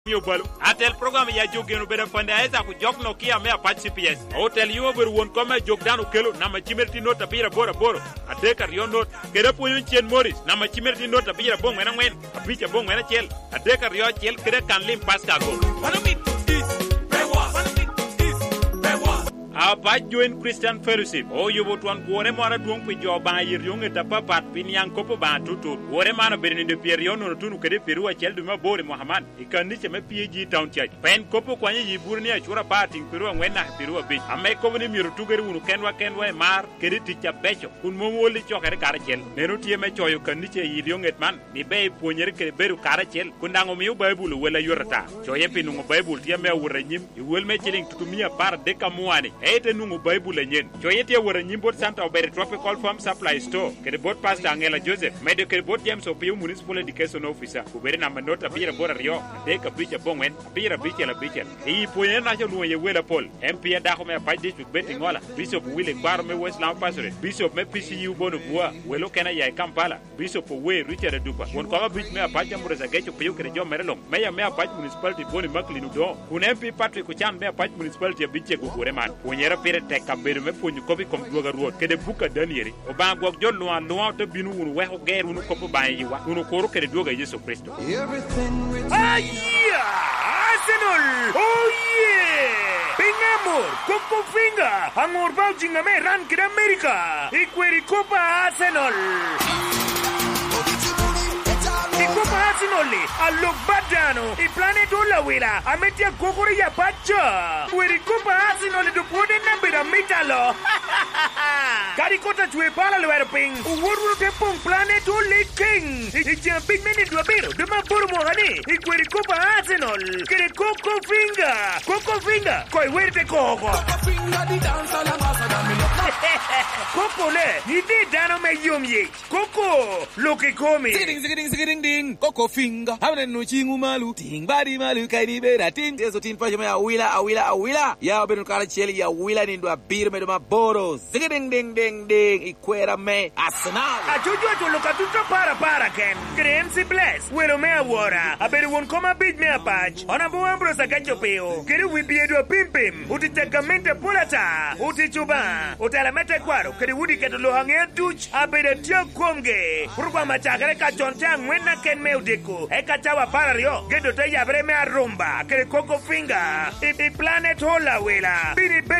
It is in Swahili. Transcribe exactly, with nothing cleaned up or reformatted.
Yobalo atel program ya jogeno beda fande aiza ku jokno kia me apach C P S hotel yober won kome jogdano kelo na machimerti nota bira bora bora ateka rionot kere punyun chien moris na machimerti nota bira bong mena ngwen apicha bong mena chel ateka rio chel kere kan lim pasta go Aba join Christian Fellowship o yubo tuan kuore mwana tuong pi jo ba yir yong eta papat piniang kopo ba tutu kuore mana berni de perion no tunu kede peru a chel duma bore Muhammad ikandi cheme P G town church pen kopo kwanye yiburni a chura parting peru ngwena peru a bi ame ko ni miru tugere unu kenwa kenwa mar kede ticha becho kun momoli chokere kara chel nero tie me choyo kandi che yir yong etman ni be puonyer kede beru kara chel kundango miu bible wela yorata choye pinungo bible tie me wuranyim iwel me chiling tutumia par deka muani ete nungu bible nyen choyete wora nyimbot Santa Obere Tropical Farm Supply Store kede bot pastor Angela Joseph medo kede bot James Opiu Municipal Education Officer kubere na manota bira bora rio de ka bicha bongwen bira bicha la bicha e poye na jo luye wela Paul M P da ko me pa district betting wala Bishop Willie Bar me Westland Pastor Bishop me P C U bono bua welo kena ya Kampala Bishop we Richard Dupa won ko bich me pa jambre za gecho piu kede jo merelong me ya me pa municipality boni makli do un M P Patrick Kuchan me pa municipality biche gugure man nyera pere tek kabere me ponyu ko bi kom duoga ruot kede buka danieri o ba gok jol lo lo to binu wonu we ho ger wonu ko ba yiwa wonu ko ro kede duoga Yesu Kristo Aya Arsenal oh yeah Pingamor Coco Finger Angor Bauchinga me ran kid America Ikweri Copa Arsenal Copa Arsenal allo badano I planet olla wela ametia kokori ya pacha Kweri Copa Arsenal do pode nambira mitalo Kari kota chwe pala lo erping Uworu te pong planet ole king Ija big mini do biro de ma boro mohani Kweri Copa Arsenal Kere Coco Finger Coco Finger Koi werte koko Coco Finger di danza la masa da mi Coco le Yidi dano me yumye Coco lo que come Zigging zigging zigging ding Coco Finger Hamne no chingu malu Ting bari malu kai di bera ting Teso tin pa jama ya wila awila awila Ya benu kala cheli ya wila ni ndo abir me do maboro Zigging ding ding ding Ikwera me Arsenal Ajuju ajo loka tuto para para ken Creensi bless Welo me awara Aberi won koma bid me apach Ona bo ambro sa kancho peo Kere wibiedo pim pim Uti tegamente pulata Uti chuba Utala mete kwaro Kere wudi keto lohange duch Abere tio kumge Urukwa machakere kachonte angwena ken me udeko Eka chawa para rio Gedo te yabre me arumba Kere Coco Finger Ipi planet hola wela Bini